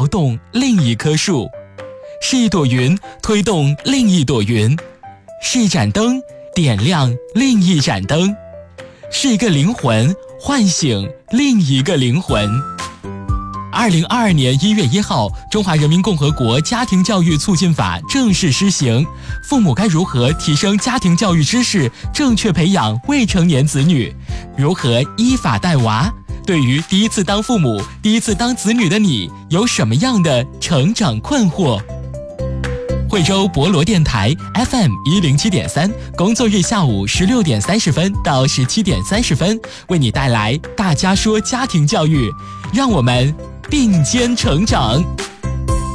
摇动另一棵树，是一朵云推动另一朵云，是一盏灯点亮另一盏灯，是一个灵魂唤醒另一个灵魂。2022年1月1号，中华人民共和国家庭教育促进法正式施行。父母该如何提升家庭教育知识，正确培养未成年子女？如何依法带娃？对于第一次当父母、第一次当子女的你，有什么样的成长困惑？惠州博罗电台 FM 107.3，工作日下午16点30分到17点30分，为你带来大家说家庭教育，让我们并肩成长。